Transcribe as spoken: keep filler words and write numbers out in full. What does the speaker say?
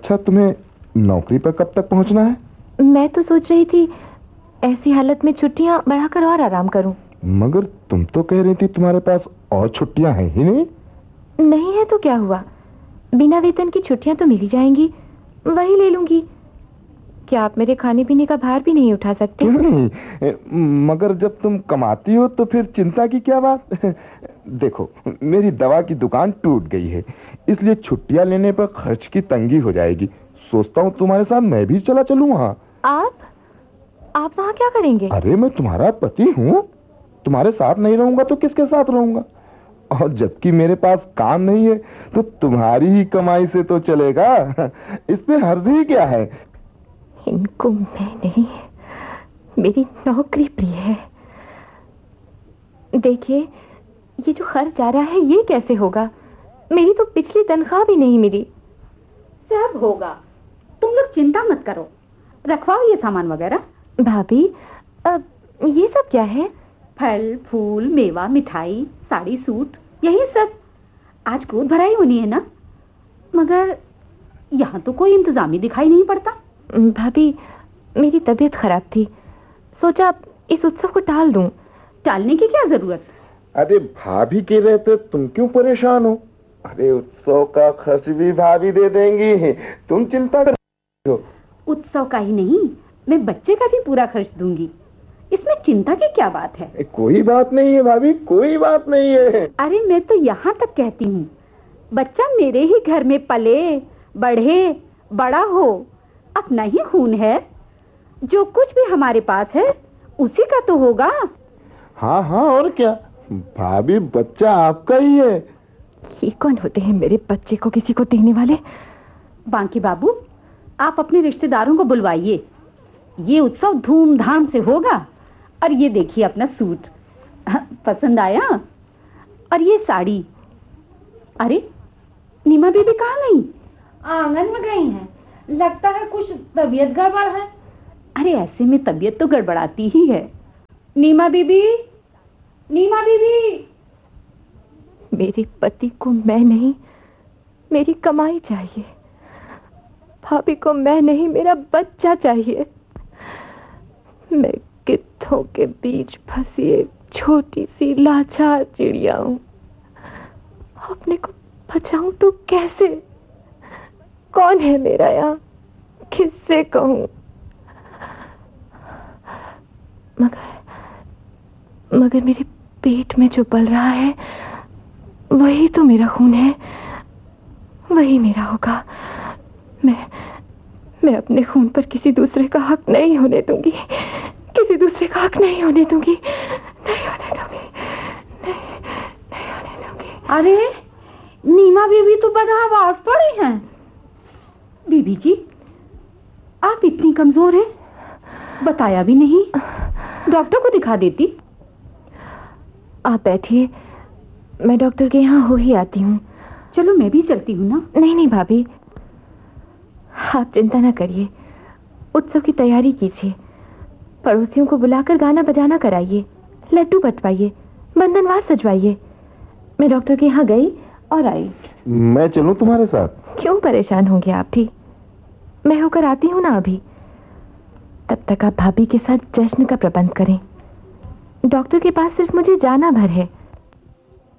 अच्छा, तुम्हें नौकरी पर कब तक पहुंचना है? मैं तो सोच रही थी ऐसी हालत में छुट्टियां बढ़ाकर और आराम करूं। मगर तुम तो कह रही थी तुम्हारे पास और छुट्टियां हैं ही नहीं। नहीं है तो क्या हुआ, बिना वेतन की छुट्टियां तो मिल ही जाएंगी, वही ले लूंगी। क्या आप मेरे खाने पीने का भार भी नहीं उठा सकते? क्यों नहीं? मगर जब तुम कमाती हो तो फिर चिंता की क्या बात? देखो, मेरी दवा की दुकान टूट गई है, इसलिए छुट्टियां लेने पर खर्च की तंगी हो जाएगी। सोचता हूँ तुम्हारे साथ मैं भी चला चलूं वहाँ। आप आप वहाँ क्या करेंगे? अरे मैं तुम्हारा पति हूँ, तुम्हारे साथ नहीं रहूंगा तो किसके साथ रहूंगा? और जबकि मेरे पास काम नहीं है तो तुम्हारी ही कमाई से तो चलेगा, इसमें हर्ज ही क्या है? इनको मैं नहीं, मेरी नौकरी प्रिय है। देखिए, ये जो खर्च आ रहा है ये कैसे होगा? मेरी तो पिछली तनख्वाह भी नहीं मिली। सब होगा, तुम लोग चिंता मत करो। रखवाओ ये सामान वगैरह। भाभी, अब ये सब क्या है? फल फूल मेवा मिठाई साड़ी सूट, यही सब। आज गोद भराई होनी है ना, मगर यहाँ तो कोई इंतजाम ही दिखाई नहीं पड़ता। भाभी, मेरी तबीयत खराब थी, सोचा इस उत्सव को टाल दूं। टालने की क्या जरूरत? अरे भाभी के रहते तुम क्यों परेशान हो? अरे उत्सव का खर्च भी भाभी दे देंगी, तुम चिंता कर रही हो। उत्सव का ही नहीं, मैं बच्चे का भी पूरा खर्च दूंगी, इसमें चिंता की क्या बात है? कोई बात नहीं है भाभी, कोई बात नहीं है। अरे मैं तो यहाँ तक कहती हूँ, बच्चा मेरे ही घर में पले बढ़े बड़ा हो, अपना ही खून है, जो कुछ भी हमारे पास है उसी का तो होगा। हाँ हाँ, और क्या भाभी, बच्चा आपका ही है। ये कौन होते हैं मेरे बच्चे को किसी को देने वाले? बांकी बाबू, आप अपने रिश्तेदारों को बुलवाइए, ये उत्सव धूमधाम से होगा। और ये देखिए अपना सूट पसंद आया? और ये साड़ी। अरे नीमा बीबी कहाँ गई? आंगन में गई हैं, लगता है कुछ तबीयत गड़बड़ है। अरे ऐसे में तबीयत तो गड़बड़ाती ही है। नीमा बीबी, नीमा बीबी। मेरे पति को मैं नहीं, मेरी कमाई चाहिए। भाभी को मैं नहीं, मेरा बच्चा चाहिए। मैं गिद्धों के बीच फंसी एक छोटी सी लाचार चिड़िया हूं। अपने को बचाऊं तो कैसे? कौन है मेरा यहाँ, किससे कहूं? मगर मगर मेरे पेट में जो पल रहा है वही तो मेरा खून है, वही मेरा होगा। मैं मैं अपने खून पर किसी दूसरे का हक नहीं होने दूंगी, किसी दूसरे का हक नहीं होने दूंगी, नहीं होने दूंगी, नहीं, नहीं होने दूंगी। अरे नीमा बीबी तो बदहवास पड़ी हैं। बीबी जी, आप इतनी कमजोर हैं, बताया भी नहीं, डॉक्टर को दिखा देती। आप बैठिए, मैं डॉक्टर के यहाँ हो ही आती हूँ। चलो मैं भी चलती हूँ ना। नहीं नहीं भाभी, आप चिंता ना करिए, उत्सव की तैयारी कीजिए, पड़ोसियों को बुलाकर गाना बजाना कराइए, लड्डू बंटवाइए, बंधनवार सजवाइए। मैं डॉक्टर के यहाँ गई और आई। मैं चलूं तुम्हारे साथ? क्यों परेशान होंगे आप भी, मैं होकर आती हूँ ना अभी। तब तक आप भाभी के साथ जश्न का प्रबंध करें। डॉक्टर के पास सिर्फ मुझे जाना भर है,